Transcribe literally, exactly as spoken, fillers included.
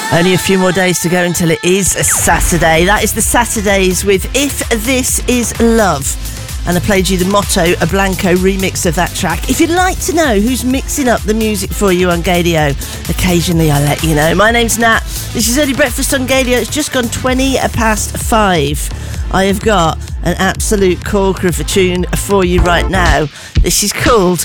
Only a few more days to go until it is a Saturday. That is the Saturdays with If This Is Love. And I played you the Motto, a Blanco remix of that track. If you'd like to know who's mixing up the music for you on Gadio, occasionally I'll let you know. My name's Nat. This is Early Breakfast on Gadio. It's just gone twenty past five. I have got an absolute corker of a tune for you right now. This is called